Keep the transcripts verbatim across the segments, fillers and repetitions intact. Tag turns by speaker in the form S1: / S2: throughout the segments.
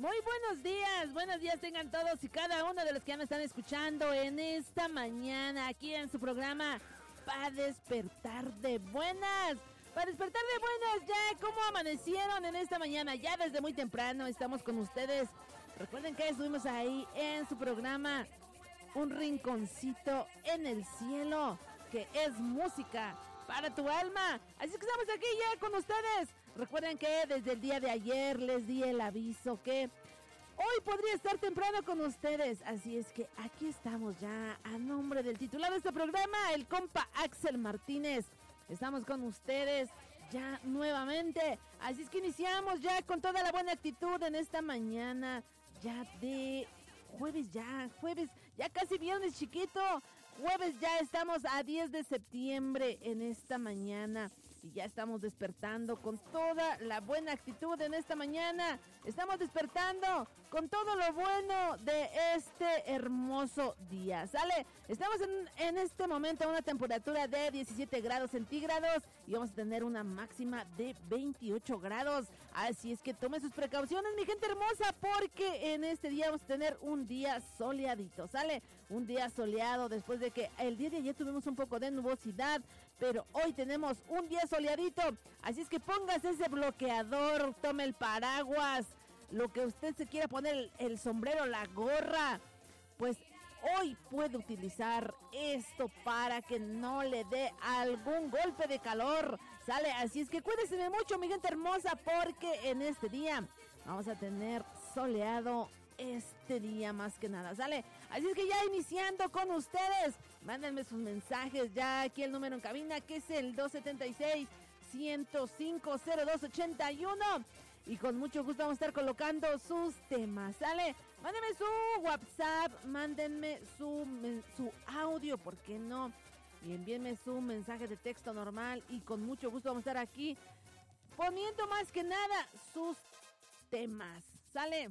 S1: Muy buenos días, buenos días tengan todos y cada uno de los que ya me están escuchando en esta mañana aquí en su programa para despertar de buenas. Para despertar de buenas, ya cómo amanecieron en esta mañana, ya desde muy temprano estamos con ustedes. Recuerden que estuvimos ahí en su programa Un Rinconcito en el Cielo, que es música para tu alma. Así que estamos aquí ya con ustedes. Recuerden que desde el día de ayer les di el aviso que hoy podría estar temprano con ustedes. Así es que aquí estamos ya a nombre del titular de este programa, el compa Axel Martínez. Estamos con ustedes ya nuevamente. Así es que iniciamos ya con toda la buena actitud en esta mañana ya de jueves ya, jueves, ya casi viernes chiquito. Jueves ya estamos a diez de septiembre en esta mañana y ya estamos despertando con toda la buena actitud en esta mañana. Estamos despertando con todo lo bueno de este hermoso día, ¿sale? Estamos en, en este momento a una temperatura de diecisiete grados centígrados y vamos a tener una máxima de veintiocho grados. Así es que tomen sus precauciones, mi gente hermosa, porque en este día vamos a tener un día soleadito, ¿sale? Un día soleado después de que el día de ayer tuvimos un poco de nubosidad, pero hoy tenemos un día soleadito. Así es que póngase ese bloqueador, tome el paraguas, lo que usted se quiera poner, el, el sombrero, la gorra, pues hoy puede utilizar esto para que no le dé algún golpe de calor, ¿sale? Así es que cuídense mucho, mi gente hermosa, porque en este día vamos a tener soleado este día más que nada, ¿sale? Así es que ya iniciando con ustedes, mándenme sus mensajes, ya aquí el número en cabina que es el dos siete seis, uno cero cinco, cero dos ocho uno y con mucho gusto vamos a estar colocando sus temas, ¿sale? Mándenme su WhatsApp, mándenme su, su audio, ¿por qué no? Y envíenme su mensaje de texto normal y con mucho gusto vamos a estar aquí poniendo más que nada sus temas, ¿sale?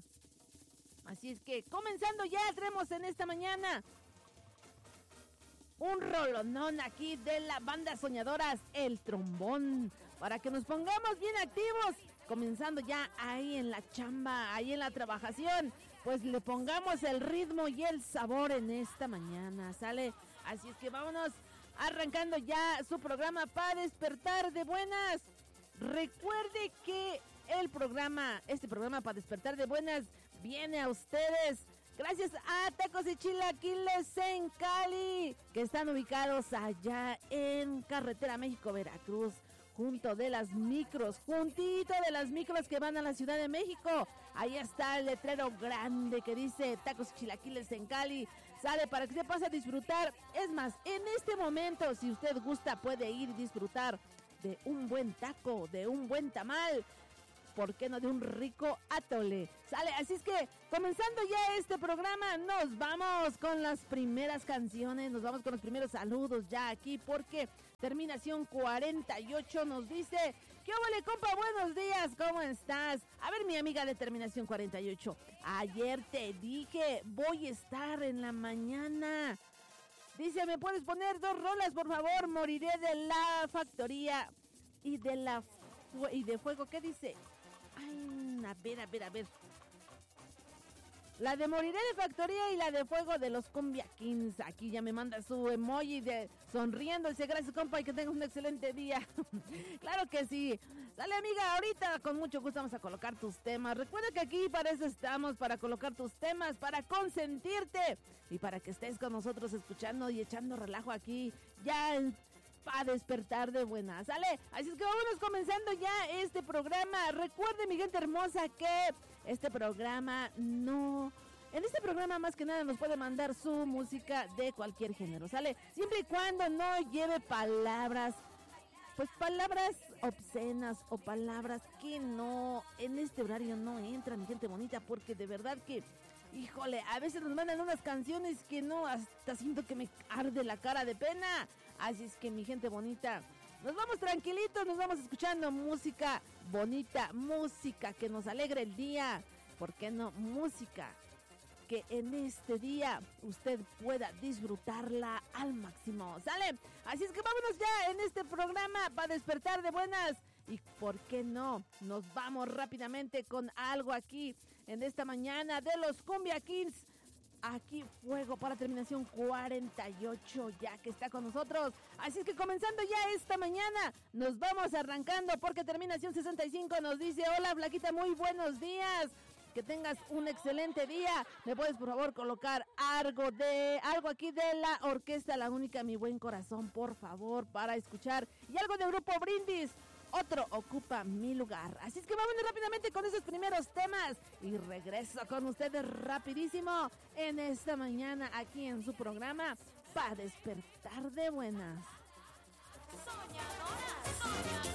S1: Así es que comenzando ya tenemos en esta mañana un rolonón aquí de la banda Soñadoras, El Trombón, para que nos pongamos bien activos, comenzando ya ahí en la chamba, ahí en la trabajación, pues le pongamos el ritmo y el sabor en esta mañana, ¿sale? Así es que vámonos arrancando ya su programa para despertar de buenas. Recuerde que el programa, este programa para despertar de buenas viene a ustedes gracias a Tacos y Chilaquiles en Cali, que están ubicados allá en Carretera México-Veracruz, junto de las micros, juntito de las micros que van a la Ciudad de México. Ahí está el letrero grande que dice Tacos y Chilaquiles en Cali. Sale para que se pase a disfrutar. Es más, en este momento, si usted gusta, puede ir y disfrutar de un buen taco, de un buen tamal, ¿por qué no de un rico atole? Sale, así es que comenzando ya este programa, nos vamos con las primeras canciones, nos vamos con los primeros saludos ya aquí, porque terminación cuarenta y ocho nos dice: ¿qué ole, compa? Buenos días, ¿cómo estás? A ver, mi amiga de terminación cuarenta y ocho, ayer te dije, voy a estar en la mañana. Dice, ¿me puedes poner dos rolas, por favor? Moriré de la factoría y de la fu- y de fuego. ¿Qué dice? Ay, a ver, a ver, a ver. La de Moriré de Factoría y la de Fuego de los Cumbia Kings. Aquí ya me manda su emoji de sonriendo. Dice, gracias, compa, y que tengas un excelente día. Claro que sí. Sale, amiga, ahorita con mucho gusto vamos a colocar tus temas. Recuerda que aquí para eso estamos, para colocar tus temas, para consentirte y para que estés con nosotros escuchando y echando relajo aquí ya en... para despertar de buenas, ¿sale? Así es que vámonos comenzando ya este programa. Recuerde, mi gente hermosa, que este programa no... En este programa más que nada nos puede mandar su música de cualquier género, ¿sale? Siempre y cuando no lleve palabras, pues palabras obscenas o palabras que no, en este horario no entran, mi gente bonita, porque de verdad que... Híjole, a veces nos mandan unas canciones que no, hasta siento que me arde la cara de pena. Así es que, mi gente bonita, nos vamos tranquilitos, nos vamos escuchando música bonita, música que nos alegre el día. ¿Por qué no? Música que en este día usted pueda disfrutarla al máximo, ¿sale? Así es que vámonos ya en este programa para despertar de buenas. Y por qué no, nos vamos rápidamente con algo aquí en esta mañana de los Cumbia Kings. Aquí Fuego para terminación cuarenta y ocho, ya que está con nosotros. Así es que comenzando ya esta mañana, nos vamos arrancando porque terminación sesenta y cinco nos dice: hola Flaquita, muy buenos días. Que tengas un excelente día. ¿Me puedes por favor colocar algo de algo aquí de la orquesta La Única, Mi Buen Corazón, por favor, para escuchar? Y algo de Grupo Brindis. Otro ocupa mi lugar. Así es que vámonos rápidamente con esos primeros temas y regreso con ustedes rapidísimo en esta mañana aquí en su programa para despertar de buenas.
S2: Soñadora, soñadora.